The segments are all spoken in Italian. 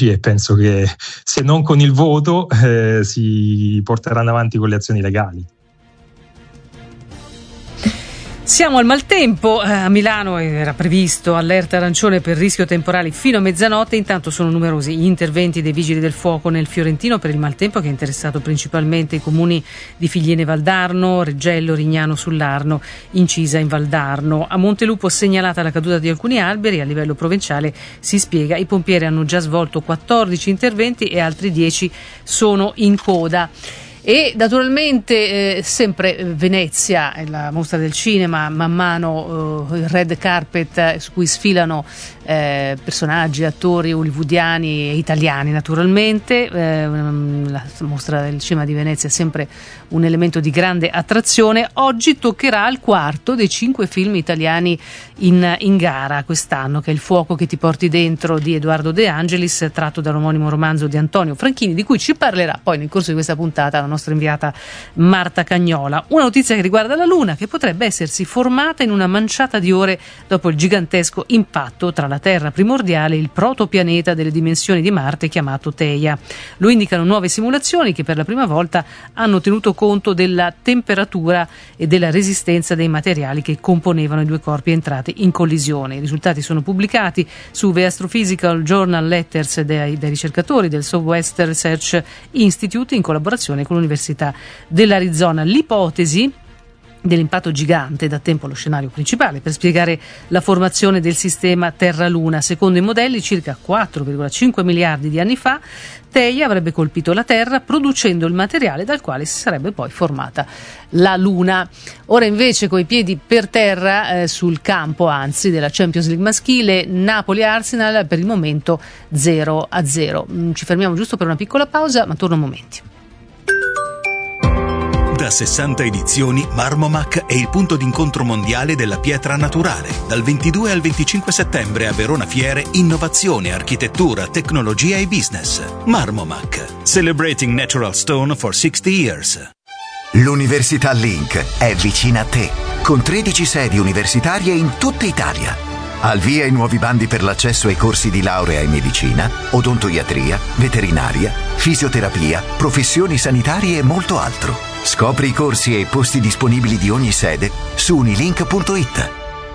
politici, e penso che se non con il voto si porteranno avanti con le azioni legali. Siamo al maltempo, a Milano era previsto allerta arancione per rischio temporale fino a mezzanotte. Intanto sono numerosi gli interventi dei vigili del fuoco nel Fiorentino per il maltempo, che ha interessato principalmente i comuni di Figline Valdarno, Reggello, Rignano sull'Arno, Incisa in Valdarno. A Montelupo segnalata la caduta di alcuni alberi. A livello provinciale, si spiega, i pompieri hanno già svolto 14 interventi e altri 10 sono in coda. E naturalmente sempre Venezia è la mostra del cinema, man mano il red carpet su cui sfilano personaggi, attori hollywoodiani e italiani naturalmente. La mostra del cinema di Venezia è sempre un elemento di grande attrazione. Oggi toccherà il quarto dei 5 film italiani in gara quest'anno, che è Il fuoco che ti porti dentro di Edoardo De Angelis, tratto dall'omonimo romanzo di Antonio Franchini, di cui ci parlerà poi nel corso di questa puntata la nostra inviata Marta Cagnola. Una notizia che riguarda la Luna, che potrebbe essersi formata in una manciata di ore dopo il gigantesco impatto tra la Terra primordiale e il protopianeta delle dimensioni di Marte chiamato Theia. Lo indicano nuove simulazioni che per la prima volta hanno tenuto conto della temperatura e della resistenza dei materiali che componevano i due corpi entrati in collisione. I risultati sono pubblicati su The Astrophysical Journal Letters dai ricercatori del Southwestern Research Institute in collaborazione con l'Università dell'Arizona. L'ipotesi dell'impatto gigante da tempo allo scenario principale per spiegare la formazione del sistema Terra-Luna. Secondo i modelli, circa 4,5 miliardi di anni fa, Theia avrebbe colpito la Terra producendo il materiale dal quale si sarebbe poi formata la Luna. Ora invece coi piedi per terra sul campo, anzi, della Champions League maschile, Napoli-Arsenal per il momento 0-0. Ci fermiamo giusto per una piccola pausa, ma torno a momenti. Da 60 edizioni, Marmomac è il punto d'incontro mondiale della pietra naturale. Dal 22 al 25 settembre a Verona Fiere, innovazione, architettura, tecnologia e business. Marmomac, celebrating natural stone for 60 years. L'Università Link è vicina a te, con 13 sedi universitarie in tutta Italia. Al via i nuovi bandi per l'accesso ai corsi di laurea in medicina, odontoiatria, veterinaria, fisioterapia, professioni sanitarie e molto altro. Scopri i corsi e i posti disponibili di ogni sede su unilink.it.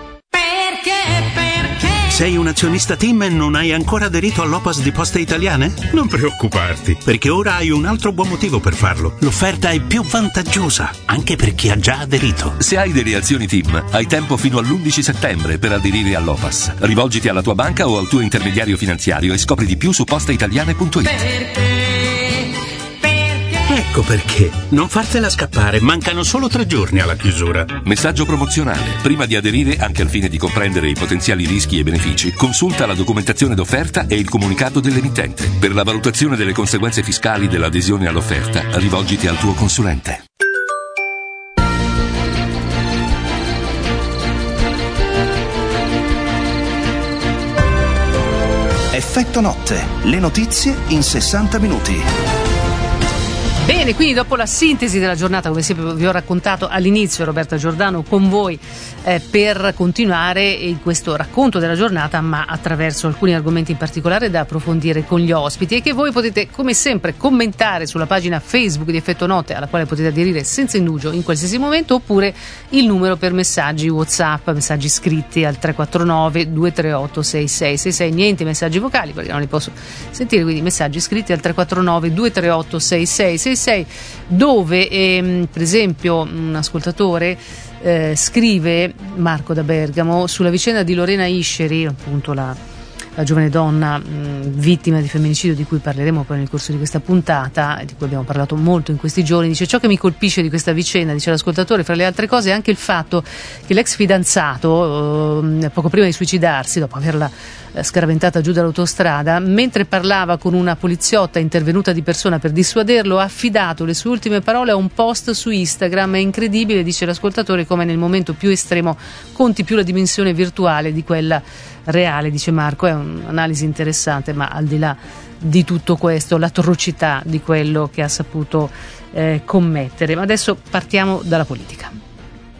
Sei un azionista TIM e non hai ancora aderito all'OPAS di Poste Italiane? Non preoccuparti, perché ora hai un altro buon motivo per farlo. L'offerta è più vantaggiosa, anche per chi ha già aderito. Se hai delle azioni TIM, hai tempo fino all'11 settembre per aderire all'OPAS. Rivolgiti alla tua banca o al tuo intermediario finanziario e scopri di più su posteitaliane.it. Ecco perché. Non fartela scappare, mancano solo 3 giorni alla chiusura. Messaggio promozionale. Prima di aderire, anche al fine di comprendere i potenziali rischi e benefici, consulta la documentazione d'offerta e il comunicato dell'emittente. Per la valutazione delle conseguenze fiscali dell'adesione all'offerta, rivolgiti al tuo consulente. Effetto notte. Le notizie in 60 minuti. Bene, quindi dopo la sintesi della giornata, come sempre vi ho raccontato all'inizio, Roberta Giordano con voi per continuare in questo racconto della giornata, ma attraverso alcuni argomenti in particolare da approfondire con gli ospiti, e che voi potete come sempre commentare sulla pagina Facebook di Effetto Notte, alla quale potete aderire senza indugio in qualsiasi momento, oppure il numero per messaggi WhatsApp, messaggi scritti al 349 238 6666. Niente messaggi vocali perché non li posso sentire, quindi messaggi scritti al 349 238 6666, dove per esempio un ascoltatore scrive, Marco da Bergamo, sulla vicenda di Lorena Isceri, appunto la giovane donna vittima di femminicidio, di cui parleremo poi nel corso di questa puntata, di cui abbiamo parlato molto in questi giorni. Dice: ciò che mi colpisce di questa vicenda, dice l'ascoltatore, fra le altre cose è anche il fatto che l'ex fidanzato poco prima di suicidarsi, dopo averla scaraventata giù dall'autostrada, mentre parlava con una poliziotta intervenuta di persona per dissuaderlo, ha affidato le sue ultime parole a un post su Instagram. È incredibile, dice l'ascoltatore, come nel momento più estremo conti più la dimensione virtuale di quella reale. Dice Marco, è un'analisi interessante, ma al di là di tutto questo, l'atrocità di quello che ha saputo commettere. Ma adesso partiamo dalla politica.